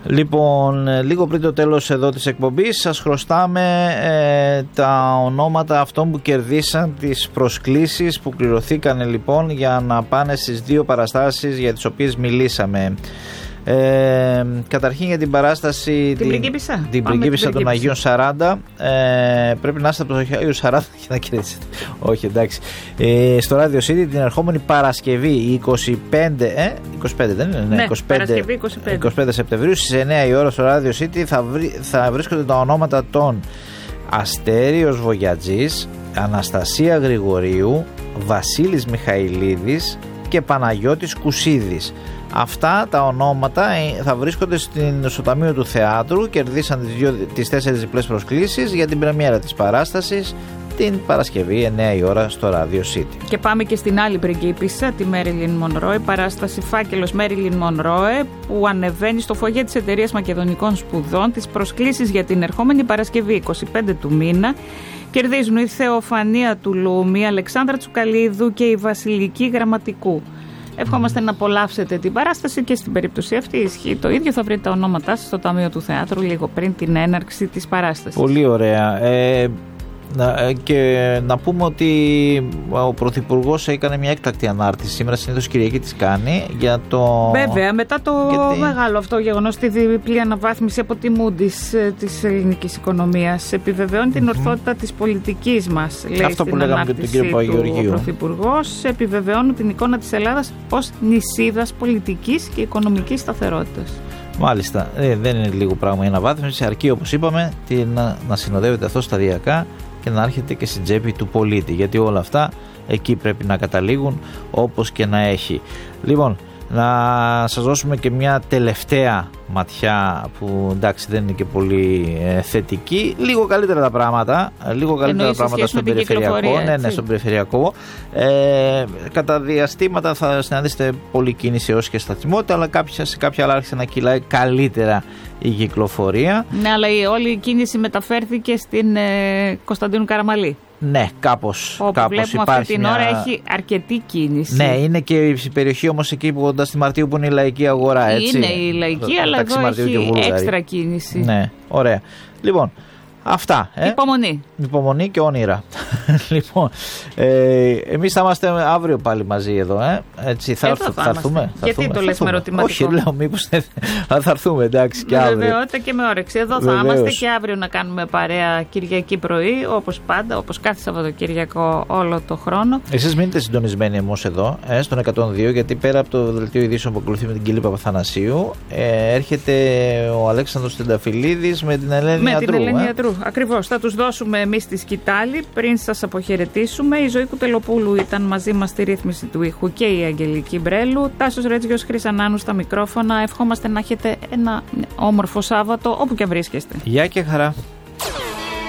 Λοιπόν, λίγο πριν το τέλος εδώ της εκπομπής σας χρωστάμε τα ονόματα αυτών που κερδίσαν τις προσκλήσεις που πληρωθήκαν λοιπόν για να πάνε στις δύο παραστάσεις για τις οποίες μιλήσαμε. Καταρχήν για την παράσταση την πριγκίπισσα των Αγίων 40, πρέπει να είστε από το Αγίων 40 για να κερδίσετε. Όχι, εντάξει. Στο Radio City την ερχόμενη Παρασκευή 25 δεν είναι, ναι, 25 Σεπτεμβρίου στις 9 η ώρα στο Radio City θα βρίσκονται τα ονόματα των Αστέριος Βογιατζής, Αναστασία Γρηγορίου, Βασίλης Μιχαηλίδης και Παναγιώτης Κουσίδης. Αυτά τα ονόματα θα βρίσκονται στο Ταμείο του Θεάτρου. Κερδίσαν τις 4 διπλές προσκλήσεις για την πρεμιέρα της παράστασης την Παρασκευή 9 η ώρα στο Radio City. Και πάμε και στην άλλη πριγκίπισσα, τη Μέριλιν Μονρόε, παράσταση Φάκελος Μέριλιν Μονρόε, που ανεβαίνει στο φωγέ της Εταιρείας Μακεδονικών Σπουδών. Τις προσκλήσεις για την ερχόμενη Παρασκευή 25 του μήνα κερδίζουν η Θεοφανία του Λούμη, η Αλεξάνδρα Τσουκαλίδου και η Βασιλική Γραμματικού. Ευχόμαστε να απολαύσετε την παράσταση και στην περίπτωση αυτή ισχύει το ίδιο. Θα βρείτε τα ονόματά σας στο Ταμείο του Θεάτρου λίγο πριν την έναρξη της παράστασης. Πολύ ωραία. Και να πούμε ότι ο Πρωθυπουργός έκανε μια έκτακτη ανάρτηση σήμερα, συνήθως Κυριακή της κάνει, για το... Βέβαια, μετά το μεγάλο αυτό γεγονός, τη διπλή αναβάθμιση από τη Moody's της ελληνικής οικονομίας, επιβεβαιώνει την ορθότητα της πολιτικής μας, λέει αυτό στην ανάρτηση και τον κύριο του ο Πρωθυπουργός, επιβεβαιώνει την εικόνα της Ελλάδας ως νησίδας πολιτικής και οικονομικής σταθερότητας. Μάλιστα, δεν είναι λίγο πράγμα η αναβάθμιση, αρκεί όπως είπαμε να συνοδεύεται αυτό σταδιακά και να έρχεται και στην τσέπη του πολίτη, γιατί όλα αυτά εκεί πρέπει να καταλήγουν όπως και να έχει. Λοιπόν, να σας δώσουμε και μια τελευταία ματιά που εντάξει δεν είναι και πολύ θετική. Λίγο καλύτερα τα πράγματα, στον περιφερειακό. Ναι, στον περιφερειακό. Κατά διαστήματα θα συναντήσετε πολλή κίνηση έως και σταθμότητα, αλλά σε κάποια άλλα άρχισε να κυλάει καλύτερα η κυκλοφορία. Ναι, αλλά όλη η κίνηση μεταφέρθηκε στην Κωνσταντίνου Καραμαλή. Ναι, κάπως βλέπουμε υπάρχει αυτή την ώρα έχει αρκετή κίνηση. Ναι, είναι και η περιοχή όμως εκεί που κοντά στη Μαρτίου που είναι η λαϊκή αγορά, έτσι. Είναι η λαϊκή, αλλά εδώ έχει έξτρα κίνηση. Ναι, ωραία. Λοιπόν, αυτά. Υπομονή και όνειρα. Λοιπόν, εμείς θα είμαστε αύριο πάλι μαζί εδώ. Έτσι, θα έρθουμε. Γιατί το λες με ερωτηματικό? Όχι, λέω μήπως θα έρθουμε, εντάξει, και αύριο. Βεβαιότητα και με όρεξη. Εδώ θα είμαστε και αύριο να κάνουμε παρέα Κυριακή πρωί, όπως πάντα, όπως κάθε Σαββατοκυριακό όλο το χρόνο. Εσείς μείνετε συντονισμένοι όμως εδώ, στον 102, γιατί πέρα από το δελτίο ειδήσεων που ακολουθεί με την Κιλή Παπαθανασίου, έρχεται ο Αλέξανδρος Τενταφυλίδης με την Ελένη Αντρού. Ακριβώς, θα τους δώσουμε εμείς τη σκητάλη πριν σας αποχαιρετήσουμε. Η Ζωή Κουτελοπούλου ήταν μαζί μας στη ρύθμιση του ήχου και η Αγγελική Μπρέλου. Τάσος Ρέτζιος, Χρυσανάνου στα μικρόφωνα. Ευχόμαστε να έχετε ένα όμορφο Σάββατο όπου και βρίσκεστε. Γεια και χαρά.